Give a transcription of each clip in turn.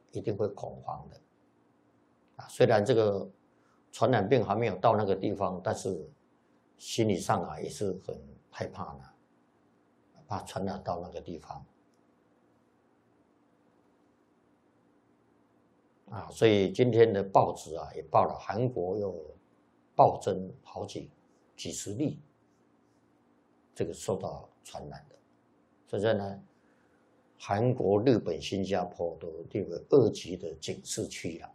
一定会恐慌的。虽然这个传染病还没有到那个地方，但是心理上也是很害怕的，怕传染到那个地方。所以今天的报纸也报了韩国又暴增好几十例，这个受到传染的。所以呢，韩国、日本、新加坡都列为2级的警示区了。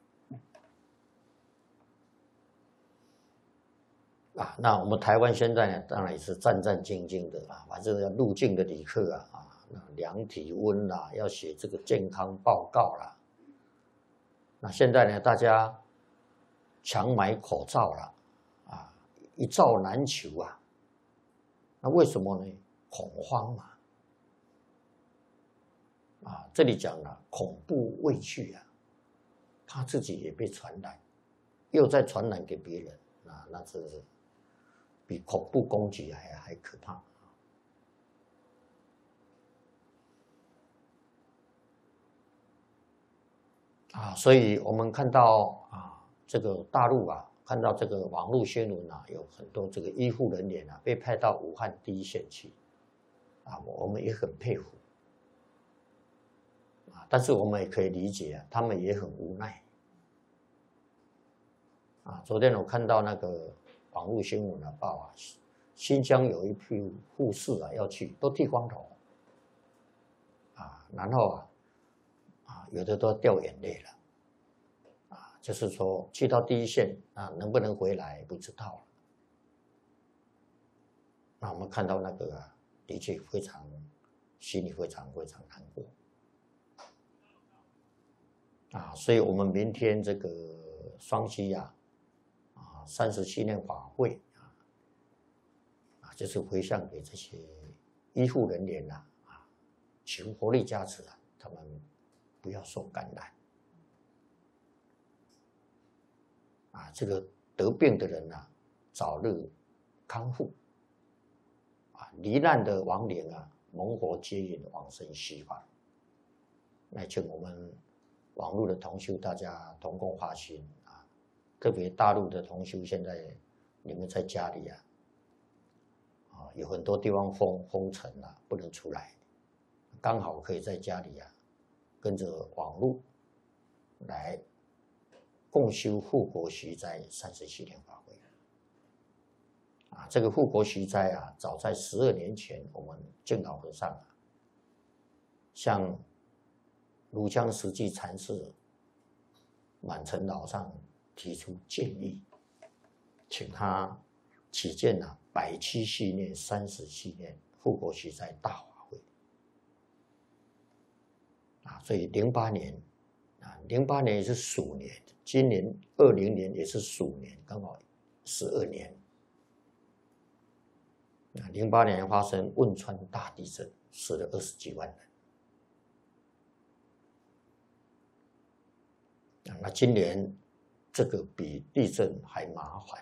那我们台湾现在呢，当然也是战战兢兢的反正要入境的旅客量体温啦，要写这个健康报告啦。那现在呢，大家强买口罩了一罩难求那为什么呢？恐慌嘛。这里讲了恐怖畏惧怕自己也被传染，又再传染给别人那这是比恐怖攻击还可怕。所以我们看到这个大陆看到这个网络新闻有很多这个医护人员被派到武汉第一线去我们也很佩服但是我们也可以理解他们也很无奈昨天我看到那个网络新闻报新疆有一批护士要去，都剃光头然后有的都掉眼泪了就是说去到第一线能不能回来不知道了。我们看到那个的确非常心里非常难过所以我们明天这个双溪37年法会就是回向给这些医护人员求佛力加持他们不要受感染这个得病的人早日康复罹难的亡灵蒙佛接引往生西方。那请我们网络的同修大家同共发心特别大陆的同修现在你们在家里有很多地方封城不能出来，刚好可以在家里跟着网络来共修护国息灾37年法会这个护国息灾早在12年前，我们净老和尚向庐江实际禅师满城老上提出建议，请他起建107系列、30系列护国息灾大法会所以08年08年也是鼠年，今年20年也是鼠年，刚好12年。08年发生汶川大地震，死了20几万人那今年这个比地震还麻烦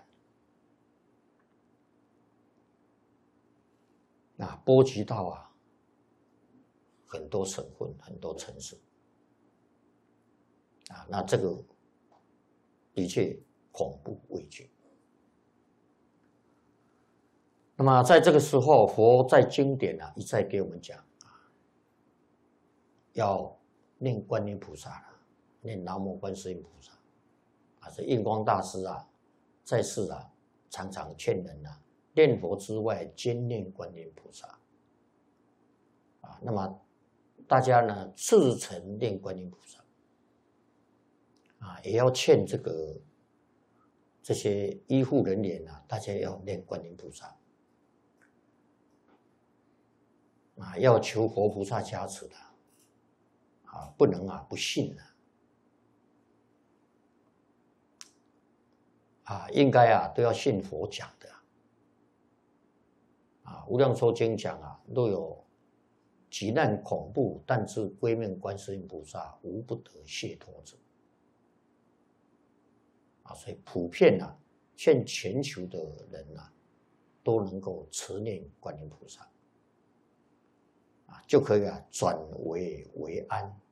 波及到很多省份、很多城市那这个的确恐怖畏惧。那么在这个时候，佛在经典一再给我们讲要念观音菩萨念南无观世音菩萨这印光大师在世常常劝人念佛之外兼念观音菩萨那么大家呢自诚念观音菩萨也要劝这些医护人员大家要念观音菩萨要求佛菩萨加持的不能不信应该都要信佛讲的无量寿经讲若有急难恐怖，但自归命观世音菩萨，无不得解脱者所以普遍劝全球的人都能够持念观音菩萨就可以转危为安